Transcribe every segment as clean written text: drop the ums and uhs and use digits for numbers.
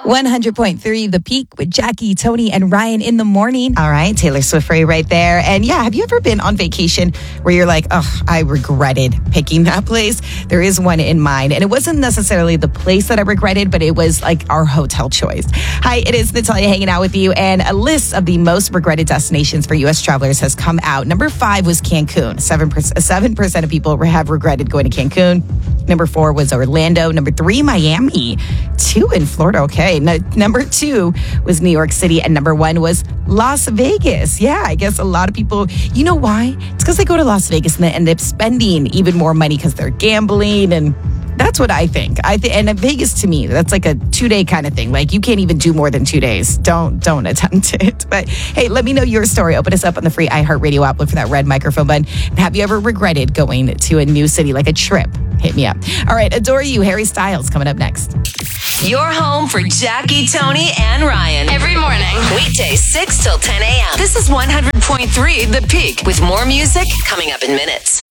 100.3 The Peak with Jackie, Tony, and Ryan in the morning. All right, Taylor Swift for you right there. And yeah, have you ever been on vacation where you're like, oh, I regretted picking that place? There is one in mind. And it wasn't necessarily the place that I regretted, but it was like our hotel choice. Hi, it is Natalia hanging out with you. And a list of the most regretted destinations for U.S. travelers has come out. Number 5 was Cancun. 7% of people have regretted going to Cancun. Number 4 was Orlando. Number 3, Miami. 2 in Florida. Okay. Number 2 was New York City. And number 1 was Las Vegas. Yeah, I guess a lot of people, you know why? It's because they go to Las Vegas and they end up spending even more money because they're gambling. And that's what I think. And Vegas to me, that's like a 2-day kind of thing. Like you can't even do more than 2 days. Don't attempt it. But hey, let me know your story. Open us up on the free iHeartRadio app. Look for that red microphone button. And have you ever regretted going to a new city, like a trip? Hit me up. All right, Adore You, Harry Styles, coming up next. Your home for Jackie, Tony, and Ryan. Every morning. Weekdays 6 till 10 a.m. This is 100.3 The Peak with more music coming up in minutes.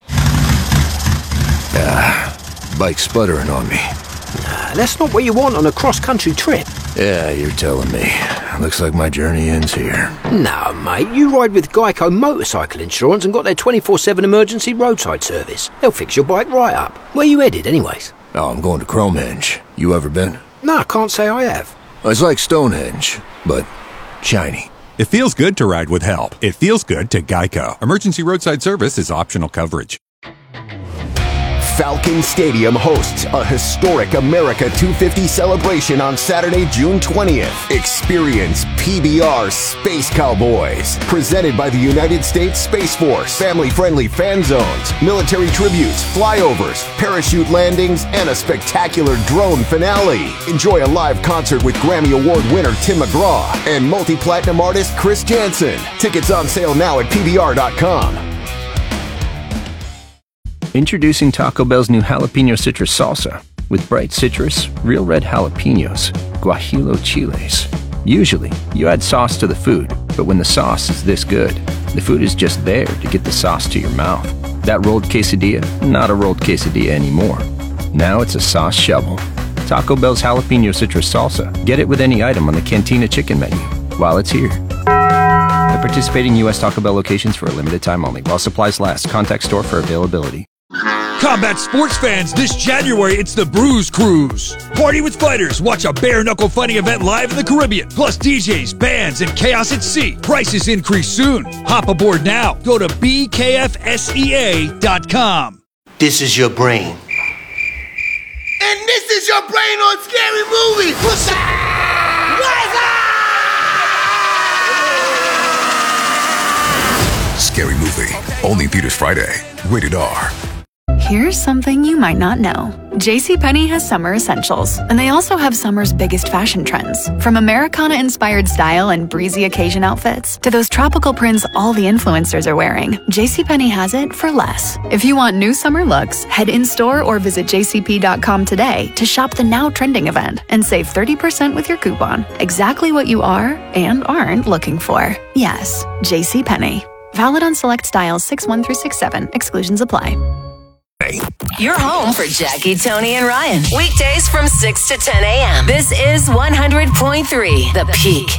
Bike's sputtering on me. That's not what you want on a cross-country trip. Yeah, you're telling me. Looks like my journey ends here. No, mate, you ride with Geico Motorcycle Insurance and got their 24/7 emergency roadside service. They'll fix your bike right up. Where you headed, anyways? Oh, I'm going to Cromenge. You ever been? No, I can't say I have. It's like Stonehenge, but shiny. It feels good to ride with help. It feels good to Geico. Emergency roadside service is optional coverage. Falcon Stadium hosts a historic America 250 celebration on Saturday, June 20th. Experience PBR Space Cowboys, presented by the United States Space Force. Family-friendly fan zones, military tributes, flyovers, parachute landings, and a spectacular drone finale. Enjoy a live concert with Grammy Award winner Tim McGraw and multi-platinum artist Chris Jansen. Tickets on sale now at PBR.com. Introducing Taco Bell's new jalapeno citrus salsa with bright citrus, real red jalapenos, guajillo chiles. Usually, you add sauce to the food, but when the sauce is this good, the food is just there to get the sauce to your mouth. That rolled quesadilla, not a rolled quesadilla anymore. Now it's a sauce shovel. Taco Bell's jalapeno citrus salsa. Get it with any item on the Cantina chicken menu while it's here. At participating U.S. Taco Bell locations for a limited time only. While supplies last. Contact store for availability. Combat sports fans, this January it's the Bruise Cruise. Party with fighters, watch a bare-knuckle fighting event live in the Caribbean. Plus DJs, bands, and chaos at sea. Prices increase soon. Hop aboard now. Go to bkfsea.com. This is your brain. And this is your brain on Scary Movie. What's Scary Movie. Only in theaters Friday. Rated R. Here's something you might not know. JCPenney has summer essentials, and they also have summer's biggest fashion trends. From Americana-inspired style and breezy occasion outfits to those tropical prints all the influencers are wearing, JCPenney has it for less. If you want new summer looks, head in-store or visit jcp.com today to shop the now trending event and save 30% with your coupon. Exactly what you are and aren't looking for. Yes, JCPenney. Valid on select styles 6-1 through 6-7. Exclusions apply. Your home for Jackie, Tony, and Ryan. Weekdays from 6 to 10 a.m. This is 100.3 The Peak.